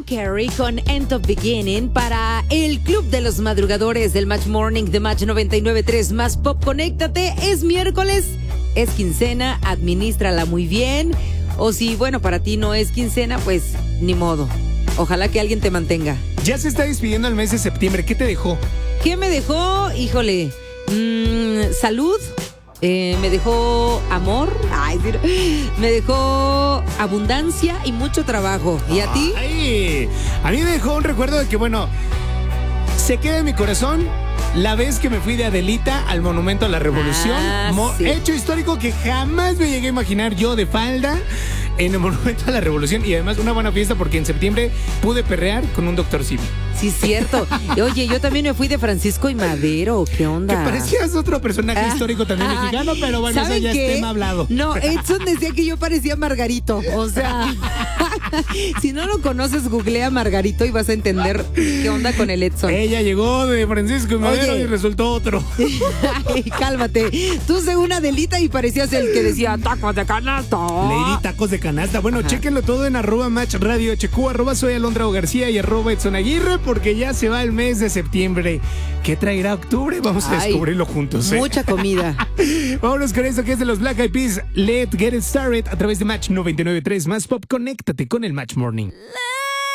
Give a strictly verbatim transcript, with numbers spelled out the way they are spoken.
Mariah Carey con End of Beginning para el Club de los Madrugadores del Match Morning de Match noventa y nueve punto tres Más Pop. Conéctate, es miércoles, es quincena, administrala muy bien. O si, bueno, para ti no es quincena, pues ni modo. Ojalá que alguien te mantenga. Ya se está despidiendo el mes de septiembre. ¿Qué te dejó? ¿Qué me dejó? Híjole, mmm, salud. Eh, me dejó amor, ay, me dejó abundancia y mucho trabajo. ¿Y a ti? Ay, a mí me dejó un recuerdo de que, bueno, se queda en mi corazón la vez que me fui de Adelita al Monumento a la Revolución. Ah, Mo- sí. Hecho histórico que jamás me llegué a imaginar yo de falda en el Monumento a la Revolución. Y además una buena fiesta porque en septiembre pude perrear con un doctor Simi. Sí, cierto. Oye, yo también me fui de Francisco y Madero. ¿Qué onda? Que parecías otro personaje Ah, histórico también ah, mexicano, pero bueno, eso ¿saben ya qué? es tema hablado. No, Edson decía que yo parecía Margarito. O sea, si no lo conoces, googlea Margarito y vas a entender qué onda con el Edson. Ella llegó de Francisco y Madero Oye. y resultó otro. Ay, cálmate. Tú según Adelita y parecías el que decía tacos de canasta. Lady Tacos de Canasta. Bueno, Ajá. chéquenlo todo en arroba Match Radio H Q, arroba soy Alondra O García y arroba Edson Aguirre, porque ya se va el mes de septiembre. ¿Qué traerá octubre? Vamos a Ay, descubrirlo juntos. ¿eh? Mucha comida. Vámonos con esto que es de los Black Eyed Peas. Let's Get It Started a través de Match noventa y nueve punto tres Más Pop. Conéctate con el Match Morning.